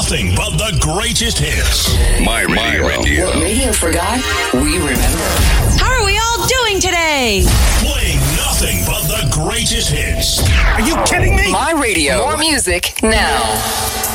nothing but the greatest hits. My radio. What radio forgot, we remember. How are we all doing today? Playing nothing but the greatest hits. Are you kidding me? My radio. More music now.